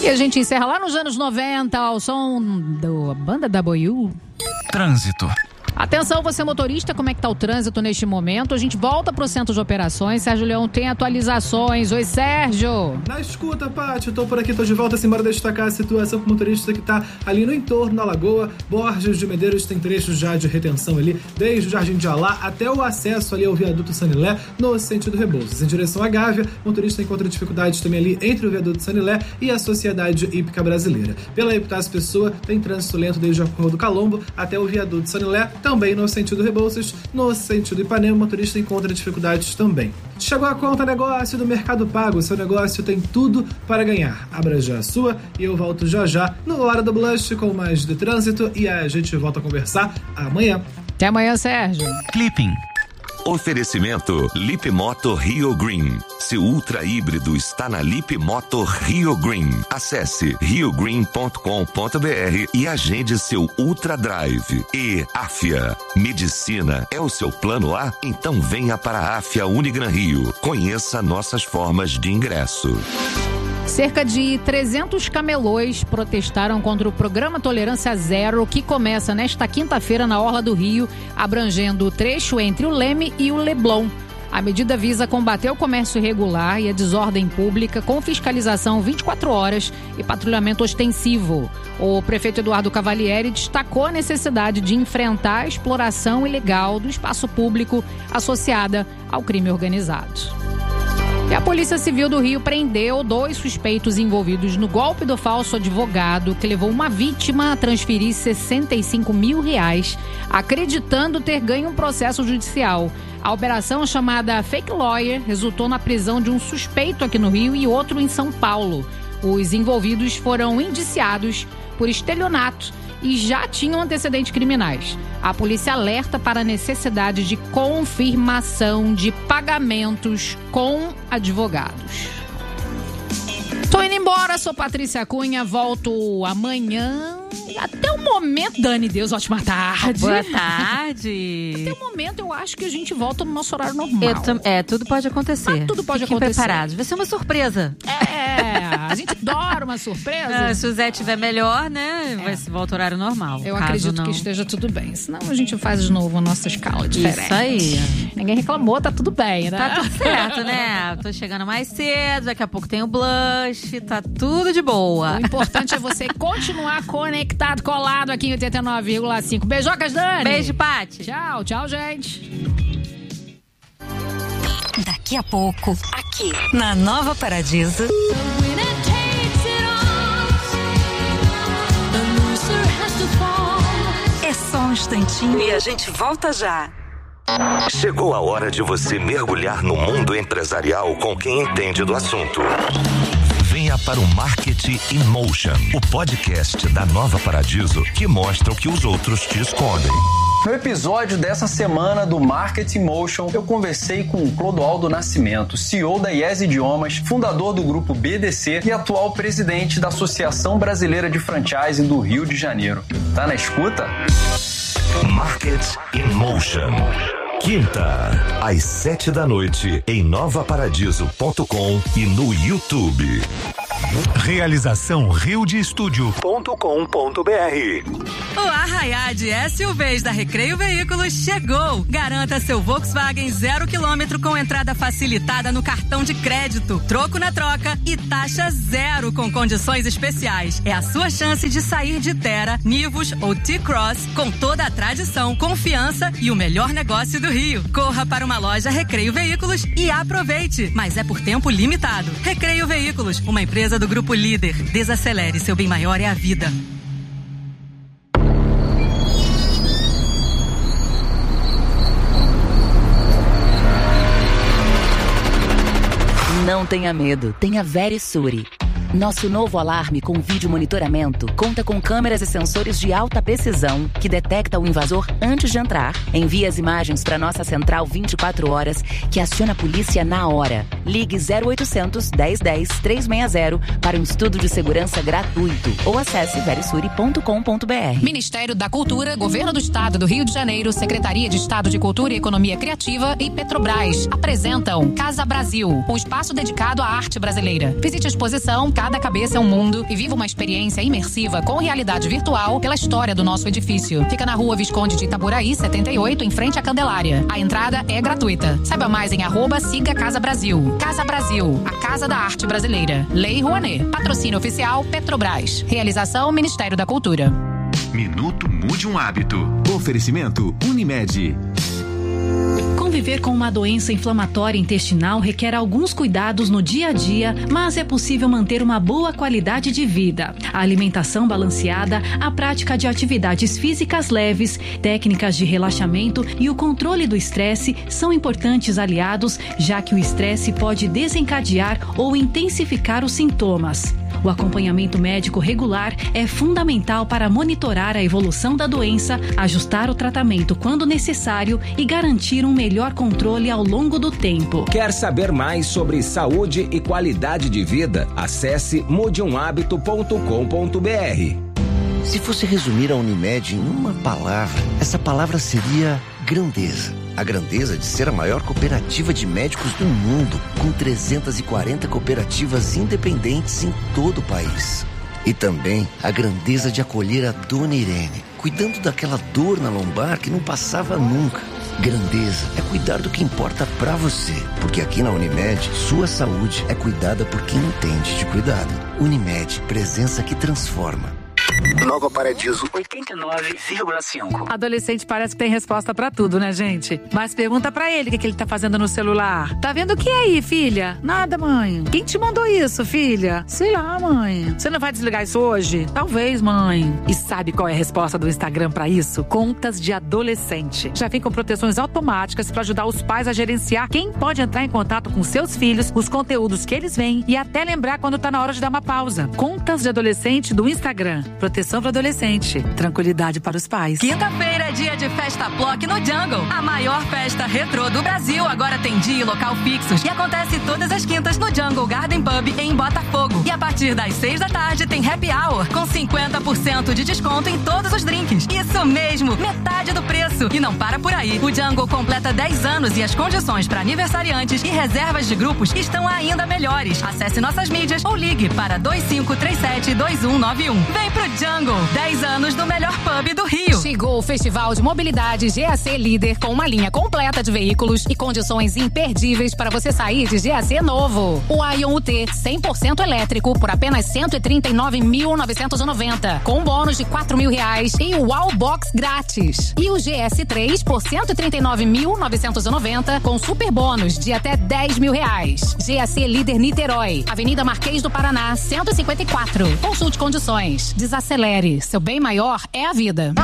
E a gente encerra lá nos anos 90, ao som da banda W. Trânsito. Atenção, você motorista, como é que tá o trânsito neste momento? A gente volta pro centro de operações. Sérgio Leão tem atualizações. Oi, Sérgio. Na escuta, Paty, tô por aqui, tô de volta. Simbora destacar a situação pro motorista que tá ali no entorno da Lagoa. Borges de Medeiros tem trechos já de retenção ali, desde o Jardim de Alá até o acesso ali ao viaduto Sanilé, no sentido Rebouças. Em direção à Gávea, o motorista encontra dificuldades também ali entre o viaduto Sanilé e a Sociedade Hípica Brasileira. Pela Epitácio Pessoa, tem trânsito lento desde a Rua do Calombo até o viaduto Sanilé, também no sentido Rebouças. No sentido Ipanema, o motorista encontra dificuldades também. Chegou a conta negócio do Mercado Pago. Seu negócio tem tudo para ganhar. Abra já a sua e eu volto já no Hora do Blush com mais de trânsito e a gente volta a conversar amanhã. Até amanhã, Sérgio. Clipping. Oferecimento Lip Moto Rio Green. Seu ultra híbrido está na Lip Moto Rio Green. Acesse riogreen.com.br e agende seu Ultra Drive. E Afia. Medicina é o seu plano A? Então venha para a Afia Unigran Rio. Conheça nossas formas de ingresso. Cerca de 300 camelôs protestaram contra o programa Tolerância Zero, que começa nesta quinta-feira na Orla do Rio, abrangendo o trecho entre o Leme e o Leblon. A medida visa combater o comércio irregular e a desordem pública com fiscalização 24 horas e patrulhamento ostensivo. O prefeito Eduardo Cavalieri destacou a necessidade de enfrentar a exploração ilegal do espaço público associada ao crime organizado. E a Polícia Civil do Rio prendeu 2 suspeitos envolvidos no golpe do falso advogado que levou uma vítima a transferir R$65 mil, acreditando ter ganho um processo judicial. A operação, chamada Fake Lawyer, resultou na prisão de um suspeito aqui no Rio e outro em São Paulo. Os envolvidos foram indiciados por estelionato e já tinham antecedentes criminais. A polícia alerta para a necessidade de confirmação de pagamentos com advogados. Tô indo embora, sou Patrícia Cunha, volto amanhã. Até o momento, Dani, Deus, ótima tarde. Boa tarde. Até o momento, eu acho que a gente volta no nosso horário normal. Tudo pode acontecer. Tudo pode Fiquem acontecer. preparados. Vai ser uma surpresa. A gente adora uma surpresa. Se o Zé estiver melhor, né, volta ao horário normal. Eu acredito que esteja tudo bem. Senão a gente faz de novo a nossa escala diferente. Isso aí. Ninguém reclamou, tá tudo bem, né? Tá tudo certo, né? Tô chegando mais cedo, daqui a pouco tem o blush, tá tudo de boa. O importante é você continuar conectado, colado aqui em 89,5. Beijocas, Dani. Beijo, Paty. Tchau, gente. Daqui a pouco, aqui na Nova Paradiso. É só um instantinho e a gente volta já. Chegou a hora de você mergulhar no mundo empresarial com quem entende do assunto. Venha para o Marketing in Motion, o podcast da Nova Paradiso que mostra o que os outros te escondem. No episódio dessa semana do Marketing Motion, eu conversei com o Clodoaldo Nascimento, CEO da Yes Idiomas, fundador do grupo BDC e atual presidente da Associação Brasileira de Franchising do Rio de Janeiro. Tá na escuta? Marketing in Motion. Quinta, às 7h, em novaparadiso.com e no YouTube. Realização riodestudio.com.br. O Arraiá de SUVs da Recreio Veículos chegou. Garanta seu Volkswagen 0 km com entrada facilitada no cartão de crédito, troco na troca e taxa zero com condições especiais. É a sua chance de sair de Terra, Nivus ou T-Cross com toda a tradição, confiança e o melhor negócio do Rio. Corra para uma loja Recreio Veículos e aproveite, mas é por tempo limitado. Recreio Veículos, uma empresa do Grupo Líder. Desacelere, seu bem maior é a vida. Não tenha medo, tenha Verisure. Nosso novo alarme com vídeo monitoramento conta com câmeras e sensores de alta precisão que detecta o invasor antes de entrar, envia as imagens para nossa central 24 horas que aciona a polícia na hora. Ligue 0800 1010 360 para um estudo de segurança gratuito ou acesse verisuri.com.br. Ministério da Cultura, Governo do Estado do Rio de Janeiro, Secretaria de Estado de Cultura e Economia Criativa e Petrobras apresentam Casa Brasil, um espaço dedicado à arte brasileira. Visite a exposição Cada Cabeça é um Mundo e viva uma experiência imersiva com realidade virtual pela história do nosso edifício. Fica na Rua Visconde de Itaboraí, 78, em frente à Candelária. A entrada é gratuita. Saiba mais em @siga Casa Brasil. Casa Brasil, a Casa da Arte Brasileira. Lei Rouanet. Patrocínio oficial Petrobras. Realização Ministério da Cultura. Minuto Mude um Hábito. Oferecimento Unimed. Conviver com uma doença inflamatória intestinal requer alguns cuidados no dia a dia, mas é possível manter uma boa qualidade de vida. A alimentação balanceada, a prática de atividades físicas leves, técnicas de relaxamento e o controle do estresse são importantes aliados, já que o estresse pode desencadear ou intensificar os sintomas. O acompanhamento médico regular é fundamental para monitorar a evolução da doença, ajustar o tratamento quando necessário e garantir um melhor controle ao longo do tempo. Quer saber mais sobre saúde e qualidade de vida? Acesse mudeumhabito.com.br. Se fosse resumir a Unimed em uma palavra, essa palavra seria grandeza. A grandeza de ser a maior cooperativa de médicos do mundo, com 340 cooperativas independentes em todo o país. E também a grandeza de acolher a Dona Irene, cuidando daquela dor na lombar que não passava nunca. Grandeza é cuidar do que importa pra você, porque aqui na Unimed, sua saúde é cuidada por quem entende de cuidado. Unimed, presença que transforma. Nova Paradiso 89,5. Adolescente parece que tem resposta pra tudo, né, gente? Mas pergunta pra ele o que ele tá fazendo no celular. Tá vendo o que aí, filha? Nada, mãe. Quem te mandou isso, filha? Sei lá, mãe. Você não vai desligar isso hoje? Talvez, mãe. E sabe qual é a resposta do Instagram pra isso? Contas de adolescente. Já vem com proteções automáticas pra ajudar os pais a gerenciar quem pode entrar em contato com seus filhos, os conteúdos que eles veem e até lembrar quando tá na hora de dar uma pausa. Contas de adolescente do Instagram. Proteção para adolescente. Tranquilidade para os pais. Quinta-feira é dia de Festa Plock no Jungle. A maior festa retrô do Brasil agora tem dia e local fixos. E acontece todas as quintas no Jungle Garden Pub em Botafogo. E a partir das 6 da tarde tem Happy Hour com 50% de desconto em todos os drinks. Isso mesmo, metade do preço. E não para por aí. O Jungle completa 10 anos e as condições para aniversariantes e reservas de grupos estão ainda melhores. Acesse nossas mídias ou ligue para 2537-2191. Vem pro Jungle, 10 anos do melhor pub do Rio. Chegou o Festival de Mobilidade GAC Líder com uma linha completa de veículos e condições imperdíveis para você sair de GAC novo. O Ion UT 100% elétrico por apenas R$139.990, com bônus de R$4.000 e o Wallbox grátis. E o GS3 por R$139.990, com super bônus de até R$10.000. GAC Líder Niterói, Avenida Marquês do Paraná, 154. Consulte condições. Desacelere. Seu bem maior é a vida.